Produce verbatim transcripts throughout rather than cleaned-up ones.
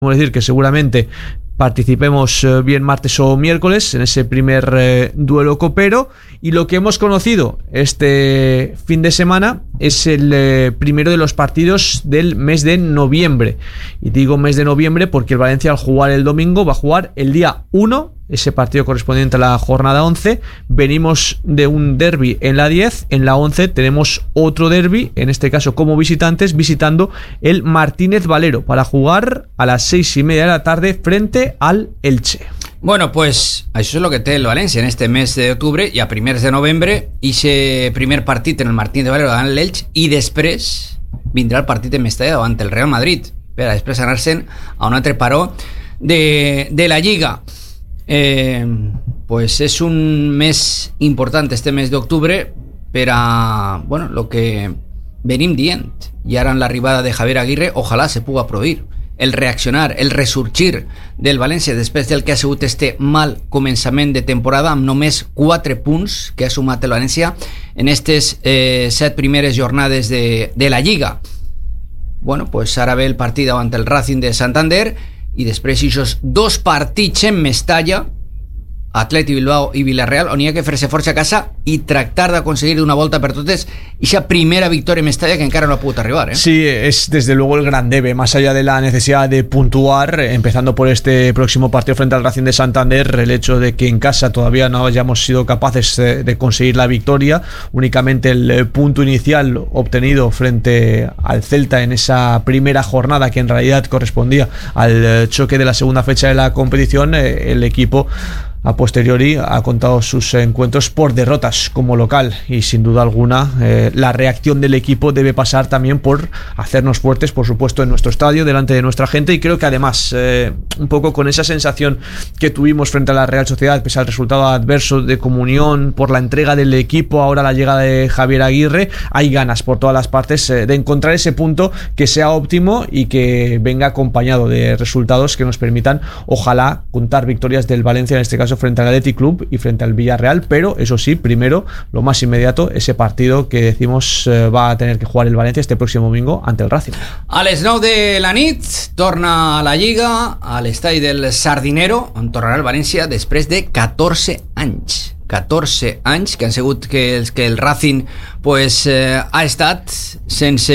Podemos decir que seguramente participemos eh, bien martes o miércoles en ese primer eh, duelo copero, y lo que hemos conocido este fin de semana es el eh, primero de los partidos del mes de noviembre, y digo mes de noviembre porque el Valencia, al jugar el domingo, va a jugar el día uno, ese partido correspondiente a la jornada once. Venimos de un derbi en la diez, en la once tenemos otro derbi, en este caso como visitantes, visitando el Martínez Valero, para jugar a las seis y media de la tarde frente al Elche. Bueno, pues això és el que té el València en este mes d'octubre, i a primers de novembre ixe primer partit en el Martínez Valero davant l'Elche, i després vindrà el partit en Mestalla davant el Real Madrid, per a després anar-se'n a un altre paró de, de la Lliga. Eh, pues és un mes important este mes d'octubre per a, bueno, lo que venim dient, i ara en l'arribada de Javier Aguirre ojalà se puga produir el reaccionar, el resurgir del València després del que ha sigut este mal començament de temporada, amb només quatre punts que ha sumat el València en estes eh, set primeres jornades de, de la Lliga. Bueno, pues ara ve el partit davant el Racing de Santander, i després aquests dos partits en Mestalla, Atleti Bilbao i Villarreal, on hi ha que fer-se força a casa i tractar d'aconseguir d'una volta per totes esa primera victoria en Mestalla, que encara no ha pogut arribar, ¿eh? Sí, es desde luego el gran debe, más allá de la necesidad de puntuar, empezando por este próximo partido frente al Racing de Santander, el hecho de que en casa todavía no hayamos sido capaces de conseguir la victoria, únicamente el punto inicial obtenido frente al Celta en esa primera jornada, que en realidad correspondía al choque de la segunda fecha de la competición. El equipo a posteriori ha contado sus encuentros por derrotas como local, y sin duda alguna eh, la reacción del equipo debe pasar también por hacernos fuertes, por supuesto, en nuestro estadio, delante de nuestra gente. Y creo que además eh, un poco con esa sensación que tuvimos frente a la Real Sociedad, pese al resultado adverso, de comunión por la entrega del equipo, ahora la llegada de Javier Aguirre, hay ganas por todas las partes eh, de encontrar ese punto que sea óptimo y que venga acompañado de resultados que nos permitan, ojalá, contar victorias del Valencia, en este caso frente al Athletic Club y frente al Villarreal. Pero eso sí, primero, lo más inmediato, ese partido que decimos eh, va a tener que jugar el Valencia este próximo domingo ante el Racing. A les nou de la nit torna a la Lliga a l'estadi del Sardinero, on tornarà el València després de catorze anys. catorze anys que han sigut que el, que el Racing pues, eh, ha estat sense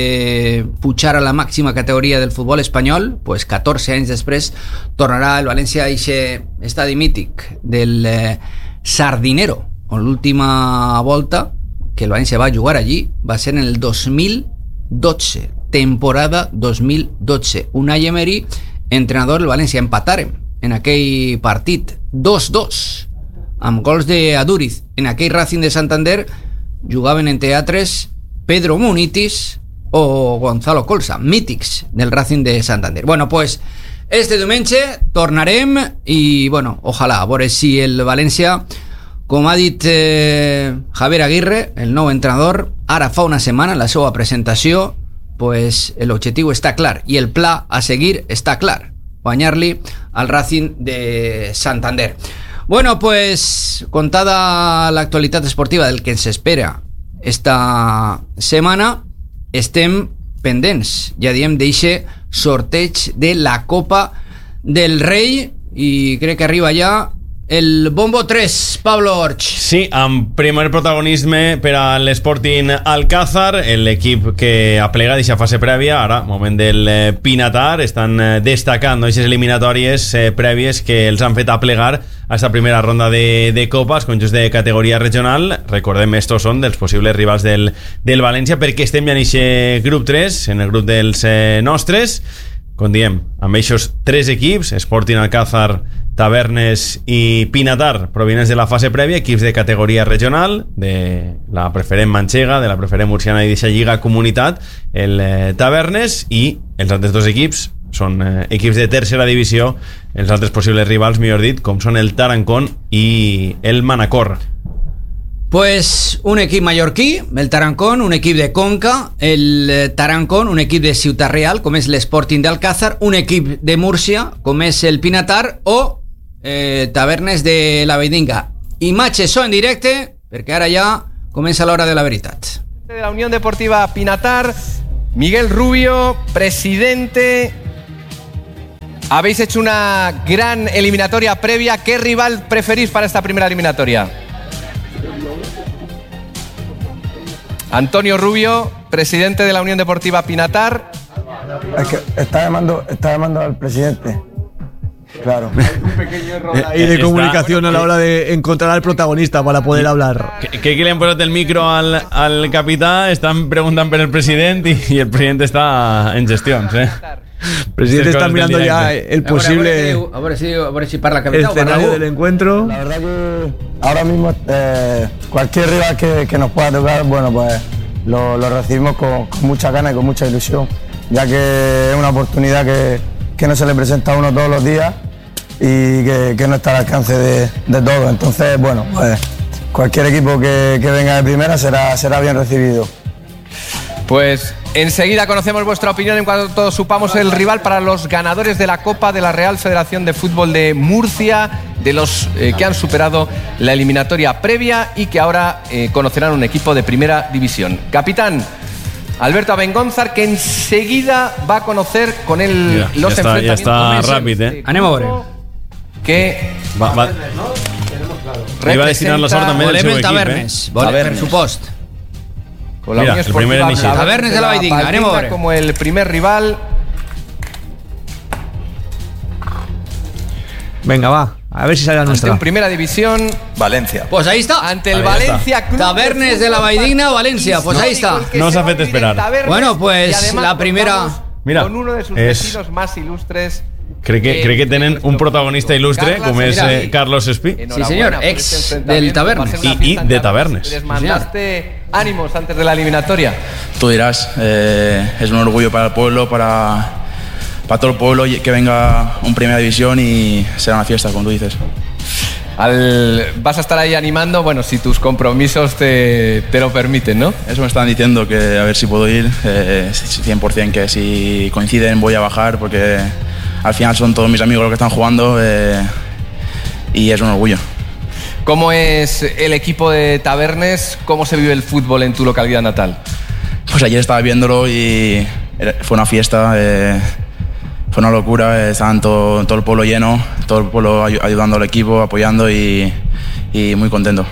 pujar a la màxima categoria del futbol espanyol. Pues catorze anys després tornarà el València a aquest estadi mític del eh, Sardinero, on l'última volta que el València va jugar allí va ser en el dos mil dotze, temporada dos mil dotze. Unai Emery, entrenador del València, empataren en aquell partit dos dos amb gols de Aduriz. En aquell Racing de Santander jugaven entre altres Pedro Munitis o Gonzalo Colsa, mítics del Racing de Santander. Bueno, pues este diumenge tornarem i, bueno, ojalà, a veure si el València, com ha dit eh, Javier Aguirre, el nou entrenador, ara fa una setmana, en la seva presentació, pues l'objectiu està clar i el pla a seguir està clar, guanyar-li al Racing de Santander. Bueno, pues contada l'actualitat esportiva del que ens espera esta setmana, estem pendents, ja diem, d'eixe sorteig de la Copa del Rei, i crec que arriba ja el Bombo tres, Pablo Orch. Sí, amb primer protagonisme per a l'Sporting Alcázar, l'equip que ha plegat aquesta fase prèvia. Ara, moment del eh, Pinatar, estan eh, destacant aquestes eliminatòries eh, prèvies que els han fet a plegar a aquesta primera ronda de, de Copa, els conjunts de categoria regional. Recordem, estos són dels possibles rivals del, del València, perquè estem ja en aquest grup tres, en el grup dels eh, nostres. Com diem, amb aquests tres equips, Sporting, Alcázar, Tavernes i Pinatar, provinents de la fase prèvia, equips de categoria regional, de la preferent manxega, de la preferent murciana i d'aquesta lliga comunitat, el eh, Tavernes, i els altres dos equips són eh, equips de tercera divisió, els altres possibles rivals, millor dit, com són el Tarancón i el Manacor. Pues un equip mallorquí, el Tarancón, un equip de Conca, el Tarancón, un equip de Ciutat Real, com és l'Sporting d'Alcázar, un equip de Múrcia, com és el Pinatar, o eh, Tavernes de la Veidinga. Imatges són en directe, perquè ara ja comença l'hora de la veritat. De la Unión Deportiva Pinatar, Miguel Rubio, presidente Habéis hecho una gran eliminatoria previa. ¿Qué rival preferís para esta primera eliminatoria? Antonio Rubio, presidente de la Unión Deportiva Pinatar. Es que está llamando, está llamando al presidente. Claro. Un pequeño error ahí de comunicación a la hora de encontrar al protagonista para poder hablar. Que, que quieren poner el micro al, al capitán, están preguntan por el presidente y, y el presidente está en gestión, ¿eh? El presidente está mirando ya el posible a ver si, a ver si parla capitán, escenario del encuentro. La verdad que ahora mismo eh, cualquier rival que, que nos pueda tocar, bueno, pues lo, lo recibimos con, con mucha ganas y con mucha ilusión, ya que es una oportunidad que, que no se le presenta a uno todos los días y que, que no está al alcance de, de todos. Entonces, bueno, pues cualquier equipo que, que venga de primera será, será bien recibido. Pues enseguida conocemos vuestra opinión en cuanto supamos el rival para los ganadores de la Copa de la Real Federación de Fútbol de Murcia, de los eh, que han superado la eliminatoria previa y que ahora eh, conocerán un equipo de primera división. Capitán Alberto Abengonzar, que enseguida va a conocer con él Mira, los ya está, enfrentamientos. ya está rápido, ¿eh? Anem a veure. Que Va, va. Iba a destinar la sort també del Volem seu el equip, Tavernes, eh? volem, per supost. con la Mira, Unión el primer Esportiva inicio. Tavernes de la Valldigna, anem a veure. como el primer rival. Venga, va. A ver si sale la Ante nuestra. un primera división. Valencia. Pues ahí está. Ante el Ahí Valencia está. Club Tavernes de la Valldigna, Valencia. Pues ahí está. No os hace esperar. Bueno, pues la primera- Mira, con uno de sus es- vecinos más ilustres. Crec que, crec que tenen un protagonista il·lustre Carles, com és mira, eh, Carlos Espí. Enhorabuena Sí, señor, por ex este enfrentamiento. del Tavernes. Va a ser una Y- y fiesta en de Tavernes. Tavernes. Les mandaste ánimos antes de la eliminatoria. Tú dirás, eh, es un orgullo para el pueblo, para, para todo el pueblo y que venga un Primera División y será una fiesta, como tú dices. Al, vas a estar ahí animando, bueno, si tus compromisos te, te lo permiten, ¿no? Eso me están diciendo, que a ver si puedo ir, eh, cien por ciento que si coinciden voy a bajar, porque al final son todos mis amigos los que están jugando eh, y es un orgullo. ¿Cómo es el equipo de Tavernes? ¿Cómo se vive el fútbol en tu localidad natal? Pues ayer estaba viéndolo y era- fue una fiesta, eh, fue una locura, eh, estaban todo, todo el pueblo lleno, todo el pueblo ay- ayudando al equipo, apoyando y, y muy contento.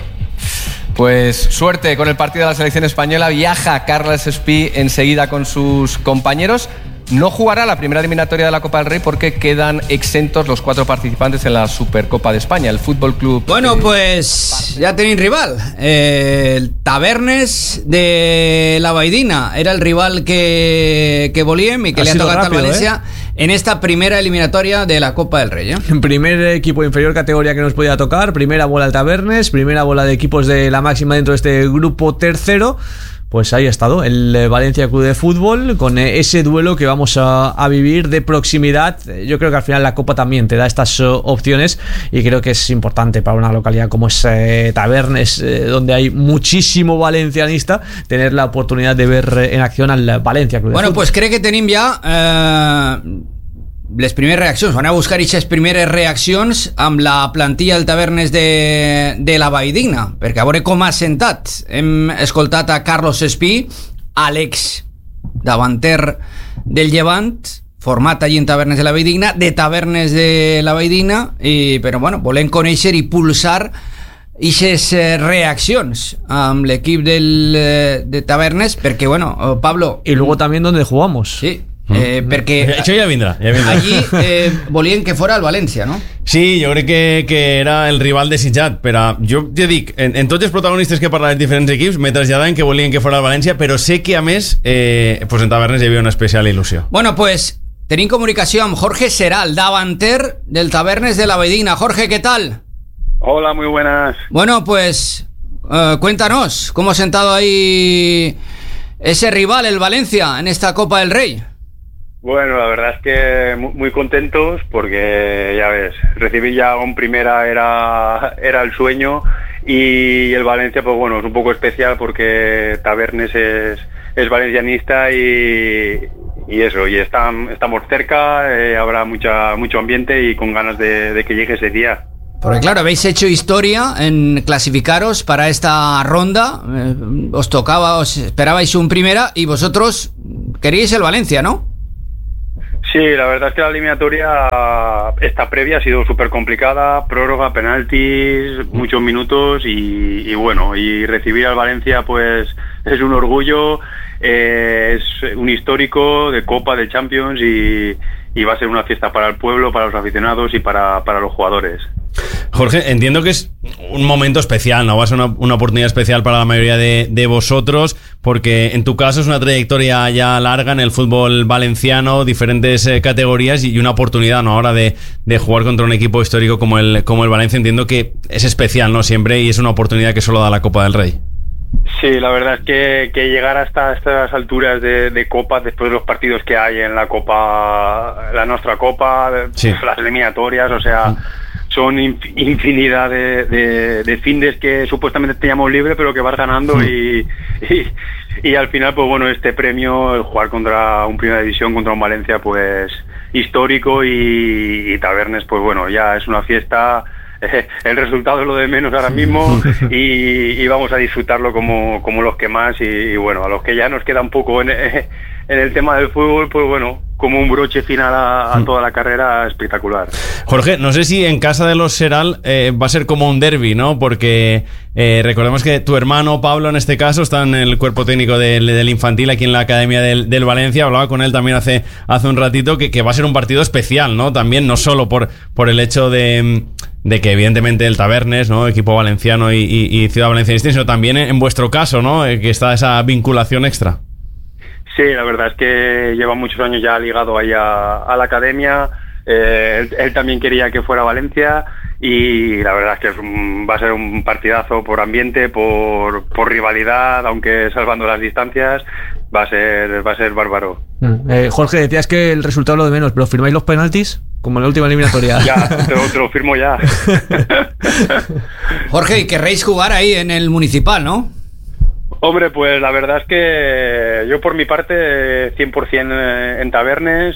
Pues suerte con el partido de la selección española. Viaja Carles Espí enseguida con sus compañeros. No jugará la primera eliminatoria de la Copa del Rey porque quedan exentos los cuatro participantes en la Supercopa de España. El Fútbol Club. Bueno, pues ya tenéis rival. Eh, el Tavernes de la Valldigna era el rival que, que volíem y que Ha le ha sido tocado al rápido, Valencia en esta primera eliminatoria de la Copa del Rey. ¿eh? En primer equipo inferior categoría que nos podía tocar, primera bola al Tavernes, primera bola de equipos de la máxima dentro de este grupo tercero. Pues ahí ha estado el eh, Valencia Club de Fútbol con eh, ese duelo que vamos a, a vivir de proximidad. Eh, Yo creo que al final la Copa también te da estas eh, opciones y creo que es importante para una localidad como es eh, Tavernes, eh, donde hay muchísimo valencianista, tener la oportunidad de ver eh, en acción al Valencia Club de Bueno, Fútbol. pues crec que tenim ja eh, les primeres reaccions. Van a buscar aquestes primeres reaccions amb la plantilla del Tavernes de, de la Valldigna, perquè a veure com ha sentat. Hem escoltat a Carlos Espí, Àlex, davanter del Llevant, format allí en Tavernes de la Valldigna, de Tavernes de la Valldigna, i, però bueno, volem conèixer i pulsar aquestes eh, reaccions amb l'equip del, eh, de Tavernes, perquè, bueno, eh, Pablo... Y luego también donde jugamos. Sí, eh, perquè Això ja vindrà, ja vindrà. allí eh, volien que fora el València, no? Sí, jo crec que, que era el rival desitjat, però jo ja dic, en, en tots els protagonistes que he parlat dels diferents equips me traslladen que volien que fora el València, però sé que a més eh, pues en Tavernes hi havia una especial il·lusió. Bueno, pues tenim comunicació amb Jorge Seral, davanter del Tavernes de la Valldigna. Jorge, ¿qué tal? Hola, muy buenas. Bueno, pues eh, cuéntanos, ¿cómo ha sentado ahí ese rival, el Valencia, en esta Copa del Rey? Bueno, la verdad es que mu- muy contentos porque, ya ves, recibir ya un primera era, era el sueño y el Valencia, pues bueno, es un poco especial porque Tavernes es, es valencianista y, y eso, y están, estamos cerca, eh, habrá mucha, mucho ambiente y con ganas de, de que llegue ese día. Porque claro, habéis hecho historia en clasificaros para esta ronda, eh, os tocaba, os esperabais un primera y vosotros queríais el Valencia, ¿no? Sí, la verdad es que la eliminatoria, esta previa, ha sido súper complicada, prórroga, penaltis, muchos minutos y, y bueno, y recibir al Valencia pues es un orgullo, eh, es un histórico de Copa, de Champions y, y va a ser una fiesta para el pueblo, para los aficionados y para, para los jugadores. Jorge, entiendo que es un momento especial, ¿no? Va a ser una, una oportunidad especial para la mayoría de, de vosotros, porque en tu caso es una trayectoria ya larga en el fútbol valenciano, diferentes eh, categorías y una oportunidad, ¿no? Ahora de, de jugar contra un equipo histórico como el, como el Valencia. Entiendo que es especial, ¿no? Siempre, y es una oportunidad que solo da la Copa del Rey. Sí, la verdad es que, que llegar hasta estas alturas de, de Copa, después de los partidos que hay en la Copa, la nuestra Copa, sí. las eliminatorias, o sea... son infinidad de, de, de findes que supuestamente teníamos libre, pero que vas ganando mm. y, y, y al final, pues bueno, este premio, el jugar contra un Primera División, contra un Valencia, pues histórico y, y Tabernes, pues bueno, ya es una fiesta, eh, el resultado es lo de menos ahora mismo y, y vamos a disfrutarlo como, como los que más y, y bueno, a los que ya nos queda un poco en, en el tema del fútbol, pues bueno, como un broche final a, a toda la carrera espectacular. Jorge, no sé si en casa de los Seral eh, va a ser como un derbi, ¿no? Porque eh, recordemos que tu hermano Pablo, en este caso, está en el cuerpo técnico del, del infantil aquí en la Academia del, del Valencia. Hablaba con él también hace, hace un ratito que, que va a ser un partido especial, ¿no? También, no solo por, por el hecho de, de que evidentemente el Tabernes, ¿no? Equipo valenciano y, y, y Ciudad Valencianista, sino también en, en vuestro caso, ¿no? Eh, que está esa vinculación extra. Sí, la verdad es que lleva muchos años ya ligado ahí a, a la academia, eh, él, él también quería que fuera Valencia y la verdad es que es un, va a ser un partidazo por ambiente, por, por rivalidad, aunque salvando las distancias, va a ser, va a ser bárbaro. Eh, Jorge, decías que el resultado es lo de menos, pero ¿firmáis los penaltis? Como en la última eliminatoria. Ya, te lo, te lo firmo ya. Jorge, y querréis jugar ahí en el Municipal, ¿no? Hombre, pues la verdad es que yo por mi parte cien por ciento en Tabernes,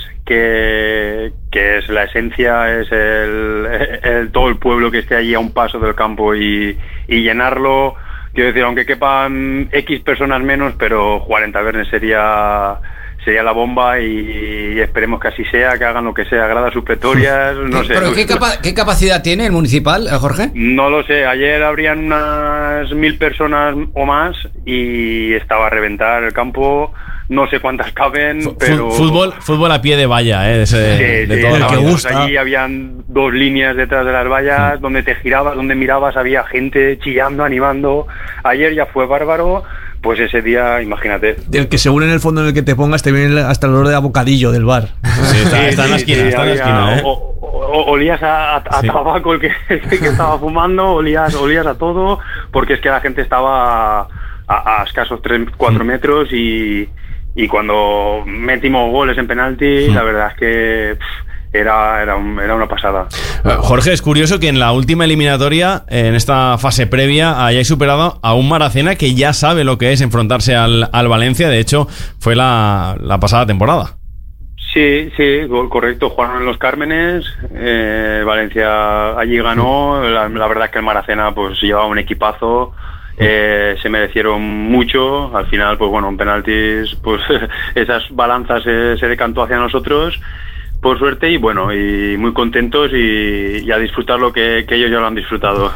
que, que es la esencia, es el, el todo el pueblo que esté allí a un paso del campo y, y llenarlo. Quiero decir, aunque quepan X personas menos, pero jugar en Tabernes sería... sería la bomba y esperemos que así sea, que hagan lo que sea, gradas supletorias, no sé. ¿Pero qué, capa- qué capacidad tiene el Municipal, Jorge? No lo sé, ayer habrían unas mil personas o más y estaba a reventar el campo, no sé cuántas caben, F- pero... Fútbol, fútbol a pie de valla, ¿eh? De, ese, sí, de sí, todo el que gusta. Allí habían dos líneas detrás de las vallas, sí. Donde te girabas, donde mirabas, había gente chillando, animando. Ayer ya fue bárbaro. Pues ese día, imagínate. Del que según en el fondo en el que te pongas te viene hasta el olor de bocadillo del bar. Sí, está, sí, está en la esquina, sí, está en la esquina, ¿eh? O, o, olías a, a sí. tabaco el que, el que estaba fumando, olías, olías a todo, porque es que la gente estaba a, a escasos tres, cuatro metros y, y cuando metimos goles en penalti, mm. la verdad es que... Pff, Era, era, un, era una pasada. Jorge, es curioso que en la última eliminatoria, en esta fase previa, hayáis superado a un Maracena que ya sabe lo que es enfrentarse al, al Valencia. De hecho, fue la, la pasada temporada. Sí, sí, correcto. Jugaron en los Cármenes. Eh, Valencia allí ganó. La, la verdad es que el Maracena pues llevaba un equipazo. Eh, se merecieron mucho. Al final, pues bueno, en penaltis, pues esas balanzas se, se decantó hacia nosotros. Por suerte y bueno, y muy contentos y, y a disfrutar lo que, que ellos ya lo han disfrutado.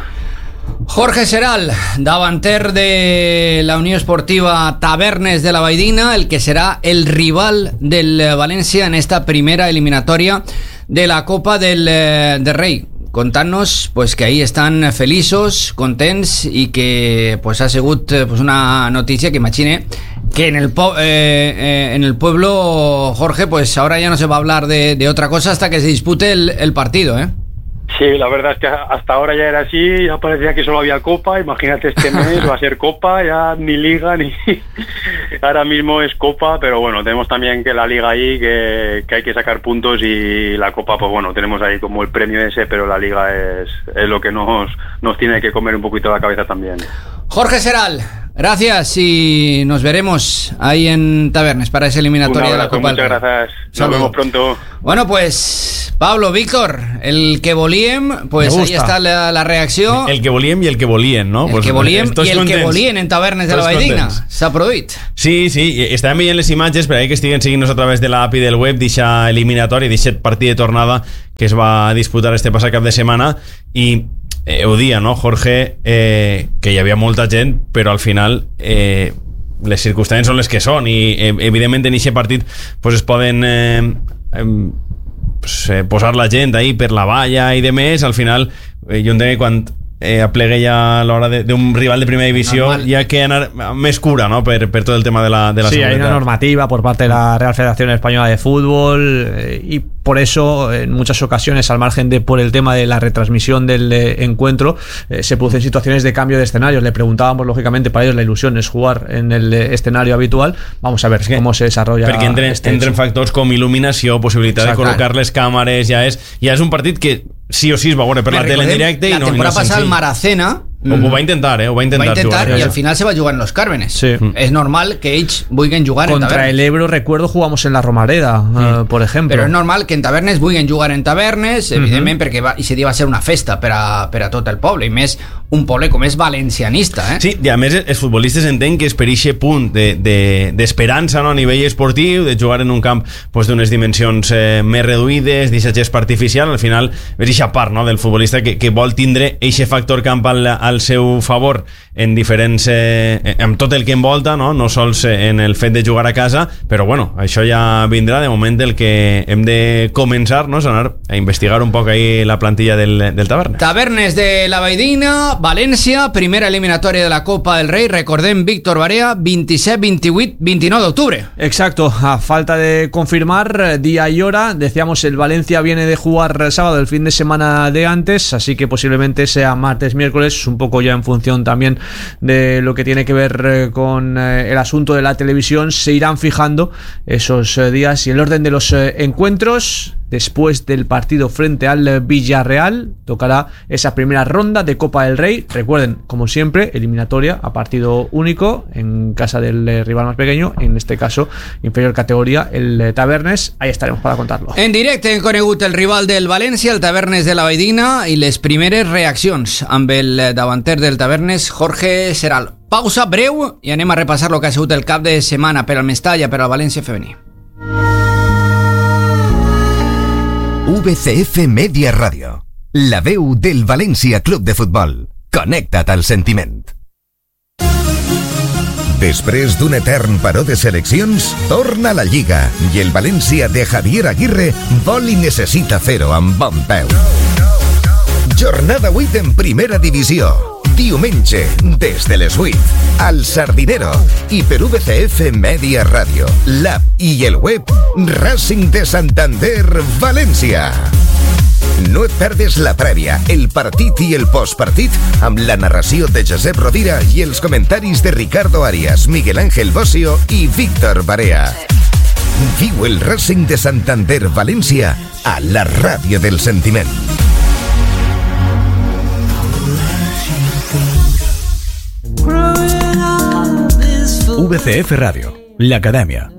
Jorge Seral, davanter de la Unión Esportiva Tabernes de la Baidina, el que será el rival del Valencia en esta primera eliminatoria de la Copa del, del Rey. Contant-nos pues, que ahí estan feliços, contents i que pues, ha sigut pues, una noticia que imagine que en el, po- eh, eh, en el pueblo, Jorge, pues ahora ya no se va a hablar de, de otra cosa hasta que se dispute el, el partido, ¿eh? Sí, la verdad es que hasta ahora ya era así, ya parecía que solo había Copa, imagínate este mes va a ser Copa, ya ni Liga, ni ahora mismo es Copa, pero bueno, tenemos también que la Liga ahí, que, que hay que sacar puntos y la Copa, pues bueno, tenemos ahí como el premio ese, pero la Liga es, es lo que nos, nos tiene que comer un poquito la cabeza también. Jorge Seral, Gracias y nos veremos ahí en Tabernes para esa eliminatoria Un abrazo, de la Copa muchas del Rey. gracias. Nos Saludos. vemos pronto. Bueno, pues Pablo, Víctor, el que voliem, pues Me ahí gusta. está la, la reacción. El que volíem i el que volien, no? El Pues, que voliem tots i el que contents. volien en Tavernes de la Tots Valldigna. contents. S'ha produït. Sí, sí, i estàvem veient les imatges per ahí que estiguen seguint-nos a través de l'app i del web d'eixa eliminatori, d'eixa partit de tornada que es va disputar este passat cap de setmana i eh, ho dia, no, Jorge, eh, que hi havia molta gent, però al final eh, les circumstàncies són les que són i eh, evidentment en aquest partit pues, es poden eh, eh, pues, eh, posar la gent ahí per la valla i de més, al final eh, jo entenc que quan eh, aplegue ja a l'hora de- d'un rival de primera divisió Normal. hi ha que anar més cura, no?, per, per tot el tema de la, de la Sí, hay seguretat. una normativa por parte de la Real Federación Española de Fútbol eh, y por eso en muchas ocasiones, al margen de por el tema de la retransmisión del eh, encuentro, eh, se producen situaciones de cambio de escenarios. Le preguntábamos, lógicamente, para ellos la ilusión es jugar en el eh, escenario habitual. Vamos a ver que- cómo se desarrolla perquè entren, este entren hecho. factors com il·luminació, possibilitat Exacte. de col·locar les càmeres, ja és, ja és un partit que sí o sí es va veure per la tele en Recordem, directe i la no, i no temporada és pasada el senzill. Maracena Ho, ho va intentar, eh? Ho va intentar, va intentar jugar, y al això. final se va a jugar en los Cármenes. Sí. Es normal que ells vulguin jugar en Contra Tavernes. el Ebro, recuerdo, jugamos en la Romareda, eh, por ejemplo. Però és normal que en Tavernes vulguin jugar en Tavernes, evidentment, perquè va, i se dia va ser una festa per a, per a tot el poble, i més un poble com és valencianista, eh? Sí, i a més els futbolistes entenc que és per eixe punt d'esperança de, de, no, a nivell esportiu, de jugar en un camp pues, d'unes dimensions eh, més reduïdes, d'eixa gespa artificial, al final és eixa part, no, del futbolista que, que vol tindre eixe factor camp al, al seu favor en diferents eh, amb tot el que envolta, no? No sols en el fet de jugar a casa, però bueno, això ja vindrà. De moment el que hem de començar, no, és anar a investigar un poc ahí la plantilla del, del Tavernes. Tavernes de la Valldigna, València, primera eliminatòria de la Copa del Rei, recordem, Víctor Barea, vint-i-set, vint-i-vuit, vint-i-nou d'octubre. Exacto, a falta de confirmar eh, día y hora, decíamos el Valencia viene de jugar eh, sábado el fin de semana de antes, así que posiblemente sea martes, miércoles, un poco ya en función también de lo que tiene que ver eh, con eh, el asunto de la televisión, se irán fijando esos eh, días y el orden de los eh, encuentros. Después del partido frente al eh, Villarreal tocará esa primera ronda de Copa del Rey. Recuerden, como siempre, eliminatoria a partido único en casa del eh, rival más pequeño, en este caso inferior categoría, el eh, Tavernes. Ahí estaremos para contarlo. En directe hem conegut el rival del València, el Tavernes de la Valldigna, i les primeres reaccions amb el eh, davanter del Tavernes, Jorge Seral. Pausa breu i anem a repassar el que ha sigut el cap de setmana per al Mestalla, per al València femení. V C F Media Ràdio, la veu del València Club de Futbol. Connecta't al sentiment. Després d'un etern paró de seleccions, torna la Lliga i el València de Javier Aguirre vol i necessita fer-ho amb bon peu. Jornada vuit en primera divisió. Diumenge, des de les vuit, al Sardinero i per V C F Media Ràdio, l'app i el web Racing de Santander València. No et perdes la prèvia, el partit i el postpartit amb la narració de Josep Rovira i els comentaris de Ricardo Arias, Miguel Ángel Bossio i Víctor Barea. Viu el Racing de Santander València a la ràdio del sentiment. V C F Ràdio, l'acadèmia.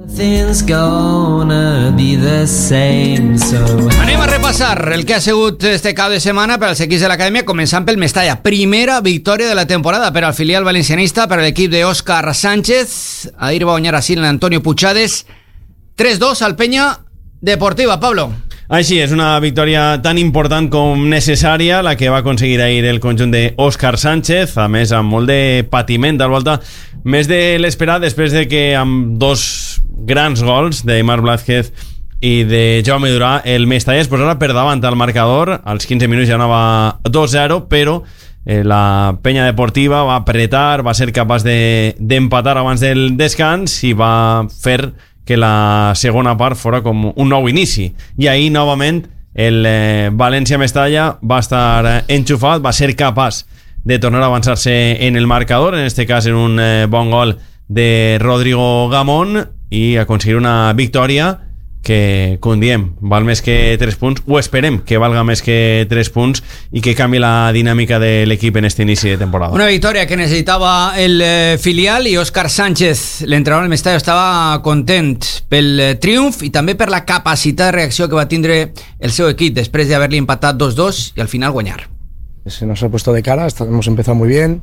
Anem a repassar el que ha sigut este cap de setmana per als equips de l'acadèmia, començant pel Mestalla. Primera victòria de la temporada per al filial valencianista, per a l'equip d'Òscar Sánchez. Ahir va guanyar així l'Antonio Puchades. tres dos al Peña Deportiva, Pablo. Així és, una victòria tan important com necessària la que va aconseguir ahir el conjunt d'Òscar Sánchez, a més amb molt de patiment al volta, més de l'esperat, després de que amb dos grans gols d'Aimar Blázquez i de Jaume Durà el Mestalla es posarà per davant al marcador. Als quinze minuts ja anava dos zero, però eh, la Penya Deportiva va apretar, va ser capaç de, d'empatar abans del descans i va fer que la segona part fora com un nou inici. I ahir, novament, el eh, València-Mestalla va estar enxufat, va ser capaç de tornar a avançar-se en el marcador, en este cas en un eh, bon gol de Rodrigo Gamón, i aconseguir una victòria que, com diem, val més que tres punts, o esperem que valga més que tres punts i que canvi la dinàmica de l'equip en este inici de temporada. Una victòria que necessitava el eh, filial i Óscar Sánchez, l'entrenador del Mestalla, estava content pel eh, triomf i també per la capacitat de reacció que va tindre el seu equip després d'haver-li empatat dos dos i al final guanyar. Se nos ha puesto de cara, hemos empezado muy bien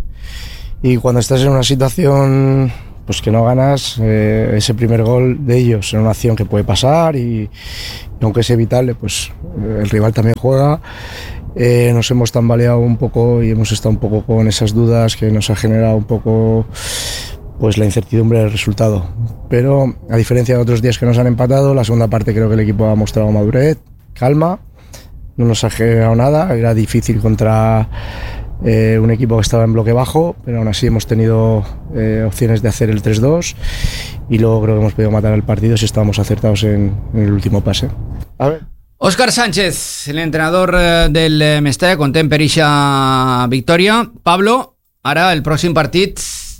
y cuando estás en una situación pues que no ganas, eh, ese primer gol de ellos en una acción que puede pasar y, y aunque es evitable, pues eh, el rival también juega. Eh, nos hemos tambaleado un poco y hemos estado un poco con esas dudas que nos ha generado un poco pues la incertidumbre del resultado. Pero a diferencia de otros días que nos han empatado, la segunda parte creo que el equipo ha mostrado madurez, calma, no nos ha generado nada, era difícil contra Eh, un equipo que estaba en bloque bajo, pero aún así hemos tenido eh, opciones de hacer el tres dos y luego creo que hemos podido matar el partido si estábamos acertados en, en el último pase. A ver. Óscar Sánchez, el entrenador eh, del Mestalla, content per eixa victòria. Pablo, ara el pròxim partit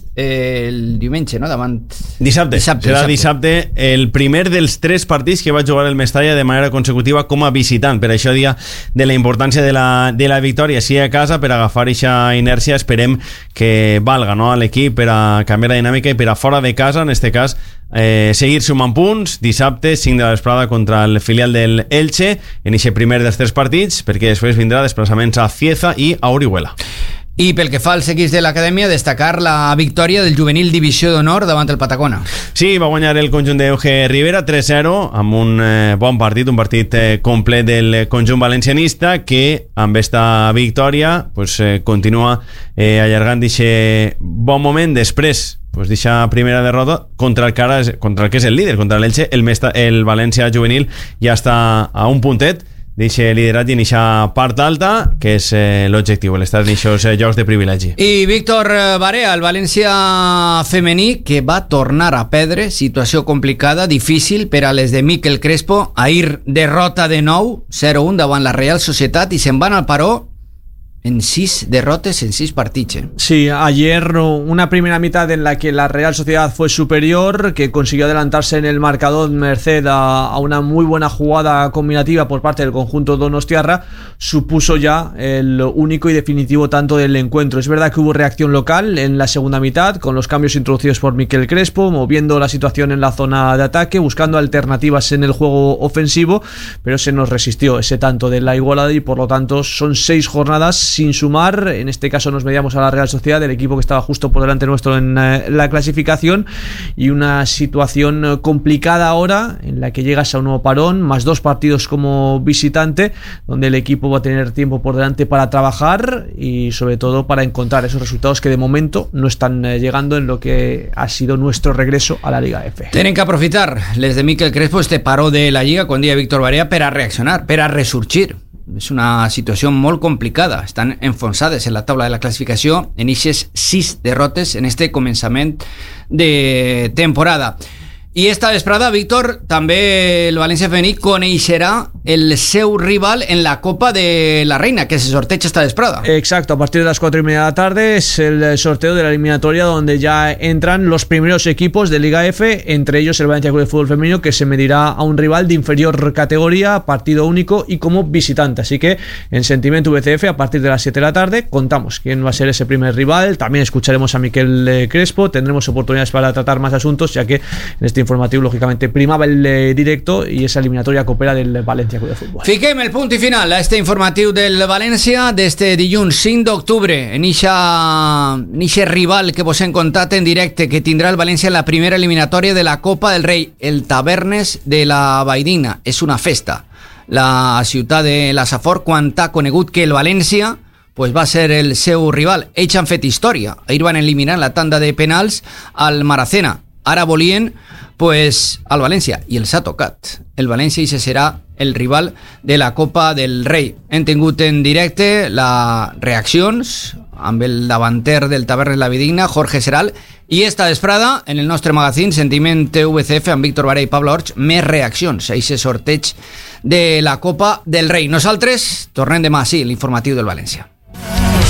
eh, el diumenge, no? Davant... Dissabte. dissabte serà dissabte. dissabte el primer dels tres partits que va jugar el Mestalla de manera consecutiva com a visitant. Per això dia de la importància de la, de la victòria sí a casa, per agafar aquesta inèrcia. Esperem que valga, no, a l'equip per a canviar la dinàmica i per a fora de casa, en este cas eh, seguir sumant punts. Dissabte cinc de la vesprada contra el filial del Elche en aquest primer dels tres partits, perquè després vindrà desplaçaments a Cieza i a Orihuela. I pel que fa als equips de l'acadèmia, destacar la victòria del juvenil Divisió d'Honor davant el Patacona. Sí, va guanyar el conjunt d'Euge Rivera tres zero amb un eh, bon partit, un partit eh, complet del conjunt valencianista que amb esta victòria pues, eh, continua eh, allargant aquest bon moment. Després pues dicha primera derrota contra el, cara, contra el que és el líder, contra l'Elche, el, Mesta, el València juvenil ja està a un puntet d'eixe lideratge en eixa part alta, que és eh, l'objectiu, l'estar en aquests eh, llocs de privilegi. I Víctor Barea, el València femení, que va tornar a perdre, situació complicada, difícil per a les de Miquel Crespo. Ahir derrota de nou, zero un davant la Real Societat i se'n van al paró en seis derrotes en seis partidos. ¿eh? Sí, ayer una primera mitad en la que la Real Sociedad fue superior, que consiguió adelantarse en el marcador merced a, a una muy buena jugada combinativa por parte del conjunto donostiarra, supuso ya el único y definitivo tanto del encuentro. Es verdad que hubo reacción local en la segunda mitad, con los cambios introducidos por Miquel Crespo, moviendo la situación en la zona de ataque, buscando alternativas en el juego ofensivo, pero se nos resistió ese tanto de la igualada y por lo tanto son seis jornadas sin sumar. En este caso nos medíamos a la Real Sociedad, el equipo que estaba justo por delante nuestro en eh, la clasificación, y una situación complicada ahora en la que llegas a un nuevo parón, más dos partidos como visitante, donde el equipo va a tener tiempo por delante para trabajar y sobre todo para encontrar esos resultados que de momento no están eh, llegando en lo que ha sido nuestro regreso a la Liga F. Tienen que aprofitar les de Miquel Crespo este paró de la Lliga con dia Víctor Barea per a reaccionar, per a resurgir. És una situació molt complicada. Estan enfonsades en la taula de la classificació en eixes sis derrotes en este començament de temporada. I esta vesprada, Víctor, també el València femení coneixerà el seu rival en la Copa de la Reina, que se sorteja esta vesprada. Exacto, a partir de las cuatro y media de la tarde es el sorteo de la eliminatoria donde ya entran los primeros equipos de Liga F, entre ellos el Valencia Club de Fútbol Femenino, que se medirá a un rival de inferior categoría, partido único y como visitante. Así que en Sentimiento V C F, a partir de las siete de la tarde, contamos quién va a ser ese primer rival. También escucharemos a Miquel Crespo, tendremos oportunidades para tratar más asuntos, ya que en este informativo lógicamente primaba el eh, directo y esa eliminatoria coopera del València Club de Futbol. Fiquem el punt i final a este informatiu del València d'este dilluns cinc d'octubre en ixe rival que vos hem contat en directe que tindrà el València en la primera eliminatòria de la Copa del Rei, el Tavernes de la Valldigna. És una festa. La ciutat de la Safor, quan ha conegut que el València pues va ser el seu rival. Ells han fet història. Ahir van eliminar la tanda de penals al Maracena. Ara volien pues al València i els ha tocat. El València i se serà el rival de la Copa del Rei. Hem tingut en directe les reaccions amb el davanter del Tavernes La Valldigna, Jorge Seral, i esta vesprada en el nostre magazín Sentiment V C F amb Víctor Barea i Pablo Orch, més reaccions a aquest sorteig de la Copa del Rei. Nosaltres tornem demà, sí, l'informatiu del València.